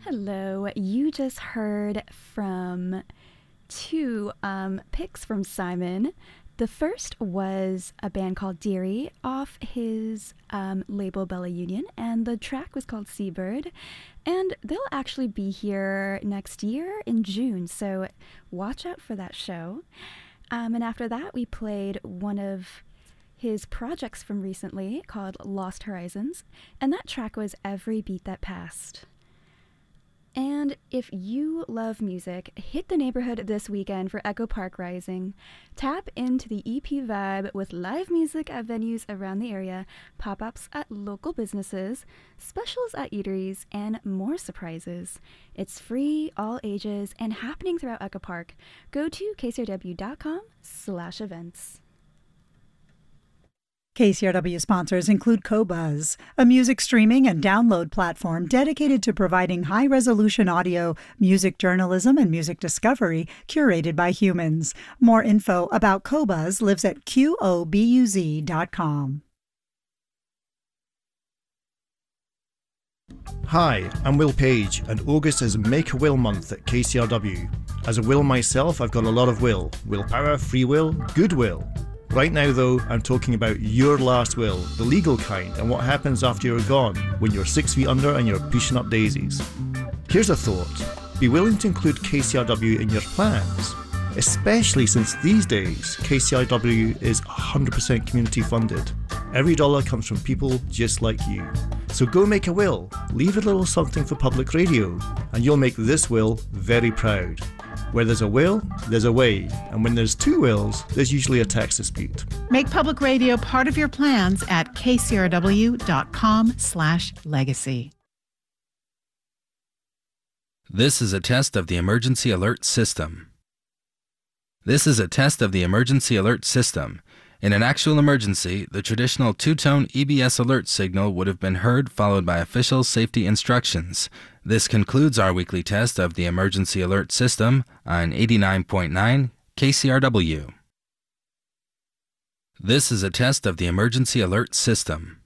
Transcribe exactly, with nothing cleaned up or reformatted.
Hello. You just heard from two um, picks from Simon. The first was a band called Deary off his um, label Bella Union, and the track was called Seabird. And they'll actually be here next year in June, so watch out for that show. Um, and after that, we played one of his projects from recently called Lost Horizons, and that track was Every Beat That Passed. And if you love music, hit the neighborhood this weekend for Echo Park Rising. Tap into the E P vibe with live music at venues around the area, pop-ups at local businesses, specials at eateries, and more surprises. It's free, all ages, and happening throughout Echo Park. Go to k c r w dot com slash events. K C R W sponsors include Qobuz, a music streaming and download platform dedicated to providing high-resolution audio, music journalism, and music discovery curated by humans. More info about Qobuz lives at q o b u z dot com. Hi, I'm Will Page, and August is Make a Will month at K C R W. As a Will myself, I've got a lot of will. Willpower, free will, goodwill. Right now, though, I'm talking about your last will, the legal kind, and what happens after you're gone, when you're six feet under and you're pushing up daisies. Here's a thought. Be willing to include K C R W in your plans, especially since these days K C R W is one hundred percent community funded. Every dollar comes from people just like you. So go make a will, leave a little something for public radio, and you'll make this will very proud. Where there's a will, there's a way, and when there's two wills, there's usually a tax dispute. Make public radio part of your plans at k c r w dot com slash legacy. This is a test of the emergency alert system. This is a test of the emergency alert system. In an actual emergency, the traditional two-tone E B S alert signal would have been heard, followed by official safety instructions. This concludes our weekly test of the emergency alert system on eighty-nine point nine K C R W. This is a test of the emergency alert system.